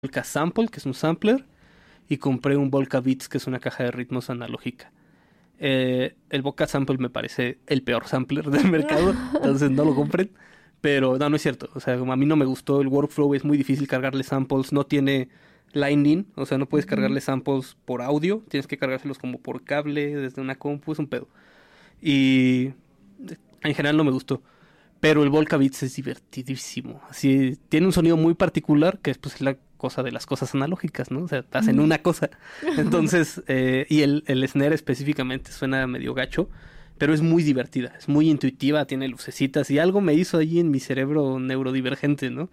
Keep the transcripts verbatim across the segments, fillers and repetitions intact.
Volca Sample, que es un sampler, y compré un Volca Beats, que es una caja de ritmos analógica. Eh, el Volca Sample me parece el peor sampler del mercado, entonces no lo compren. Pero no, no es cierto. O sea, como a mí no me gustó el workflow, es muy difícil cargarle samples, no tiene line-in, o sea, no puedes Ujú. cargarle samples por audio, tienes que cargárselos como por cable, desde una compu, es un pedo. Y en general no me gustó. Pero el Volca Beats es divertidísimo. Así, tiene un sonido muy particular, que es pues la cosa de las cosas analógicas, ¿no? O sea, hacen Ujú. una cosa. Entonces, eh, y el, el snare específicamente suena medio gacho, pero es muy divertida, es muy intuitiva, tiene lucecitas y algo me hizo ahí en mi cerebro neurodivergente, ¿no?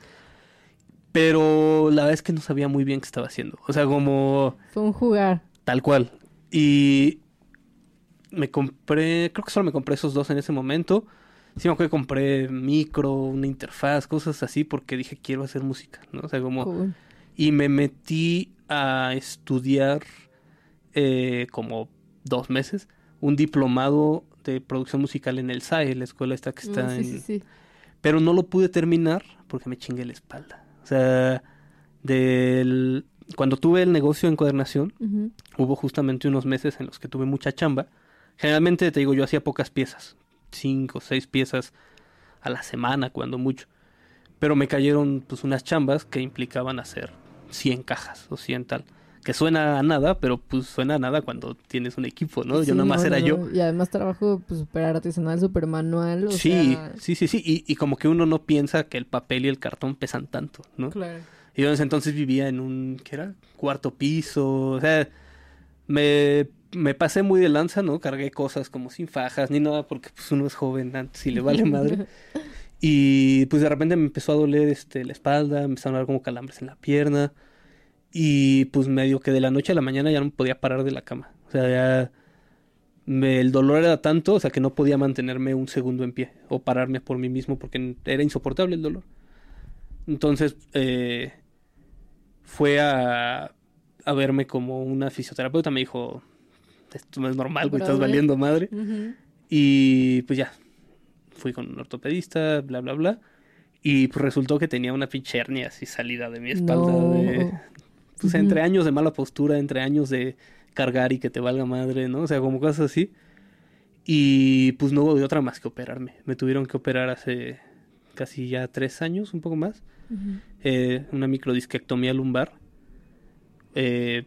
Pero la verdad es que no sabía muy bien qué estaba haciendo. O sea, como Fue un jugar. tal cual. Y me compré, creo que solo me compré esos dos en ese momento. Sí me acuerdo que compré micro, una interfaz, cosas así, porque dije quiero hacer música, ¿no? O sea, como... Cool. Y me metí a estudiar eh, como dos meses un diplomado de producción musical en el S A E, la escuela esta que Mm, está sí, sí, en... sí. Pero no lo pude terminar porque me chingué la espalda. O sea, del... cuando tuve el negocio de encuadernación, Ujú. hubo justamente unos meses en los que tuve mucha chamba. Generalmente, te digo, yo hacía pocas piezas, cinco o seis piezas a la semana, cuando mucho. Pero me cayeron pues unas chambas que implicaban hacer cien cajas o cien tal. Que suena a nada, pero pues suena a nada cuando tienes un equipo, ¿no? Yo Sí, nada más no, era no, yo. no. Y además trabajo pues súper artesanal, súper manual, o Sí, sea, sí, sí, sí. Y, y como que uno no piensa que el papel y el cartón pesan tanto, ¿no? claro. Y yo en ese entonces vivía en un, ¿qué era? Cuarto piso. O sea, me, me pasé muy de lanza, ¿no? Cargué cosas como sin fajas ni nada porque pues uno es joven antes y le vale madre. Y pues de repente me empezó a doler este, la espalda, me empezaron a dar como calambres en la pierna. Y pues medio que de la noche a la mañana ya no podía parar de la cama. O sea, ya me- el dolor era tanto, o sea, que no podía mantenerme un segundo en pie o pararme por mí mismo porque era insoportable el dolor. Entonces eh, fue a, a verme como una fisioterapeuta, me dijo, esto no es normal, güey, estás Brother. valiendo madre. Ujú. Y pues ya, fui con un ortopedista, bla, bla, bla. Y pues resultó que tenía una pinche hernia así salida de mi espalda, de, No. pues entre Ujú. años de mala postura, entre años de cargar y que te valga madre, ¿no? O sea, como cosas así. Y pues no hubo de otra más que operarme. Me tuvieron que operar hace casi ya tres años, un poco más. Ujú. Eh, una microdisquectomía lumbar. Eh,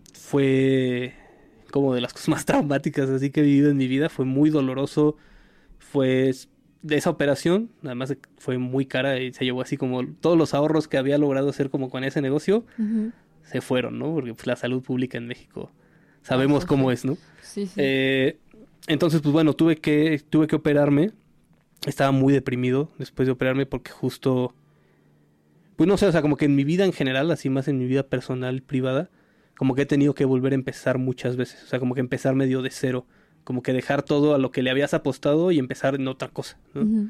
fue como de las cosas más traumáticas así que he vivido en mi vida. Fue muy doloroso. Fue de esa operación, además de que fue muy cara y se llevó así como todos los ahorros que había logrado hacer como con ese negocio, Ujú. se fueron, ¿no? Porque pues, la salud pública en México Ah, sabemos pues cómo sí. es, ¿no? Sí, sí. Eh, entonces, pues bueno, tuve que, tuve que operarme. Estaba muy deprimido después de operarme porque justo, pues no sé, o sea, como que en mi vida en general, así más en mi vida personal, privada, como que he tenido que volver a empezar muchas veces. O sea, como que empezar medio de cero. Como que dejar todo a lo que le habías apostado y empezar en otra cosa, ¿no? Ujú.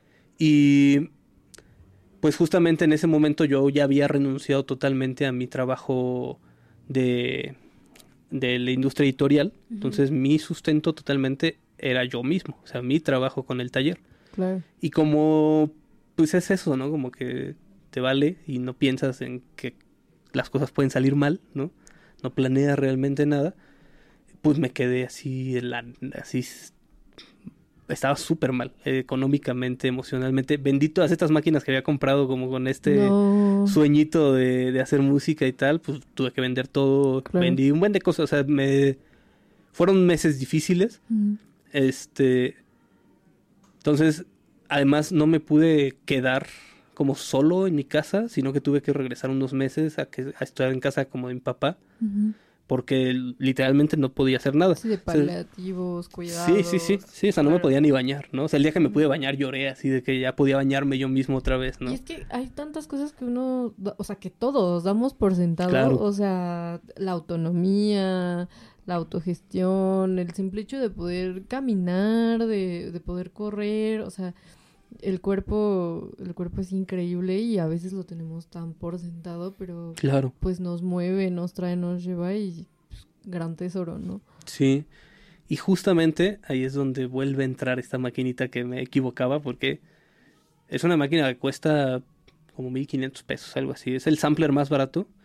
Y pues justamente en ese momento yo ya había renunciado totalmente a mi trabajo de, de la industria editorial. Ujú. Entonces mi sustento totalmente era yo mismo, o sea, mi trabajo con el taller. Claro. Y como, pues es eso, ¿no? Como que te vale y no piensas en que las cosas pueden salir mal, ¿no? No planeas realmente nada. Pues me quedé así, en la, así estaba súper mal, eh, económicamente, emocionalmente. Vendí todas estas máquinas que había comprado como con este No. sueñito de, de hacer música y tal, pues tuve que vender todo, Claro. vendí un buen de cosas, o sea, me fueron meses difíciles. Ujú. Este, entonces, además no me pude quedar como solo en mi casa, sino que tuve que regresar unos meses a que a estudiar en casa como de mi papá, Ujú. porque literalmente no podía hacer nada. Sí, de O sea, paliativos, sí, sí, sí, cuidados. sí, o sea, no me Claro. podía ni bañar, ¿no? O sea, el día que me Ujú. pude bañar lloré así de que ya podía bañarme yo mismo otra vez, Y ¿no? es que hay tantas cosas que uno, da- o sea, que todos damos por sentado, Claro, o sea, la autonomía, la autogestión, el simple hecho de poder caminar, de, de poder correr, o sea, el cuerpo, el cuerpo es increíble y a veces lo tenemos tan por sentado, pero claro, pues nos mueve, nos trae, nos lleva y pues, gran tesoro, ¿no? sí. Y justamente ahí es donde vuelve a entrar esta maquinita que me equivocaba porque es una máquina que cuesta como mil quinientos pesos, algo así. Es el sampler más barato.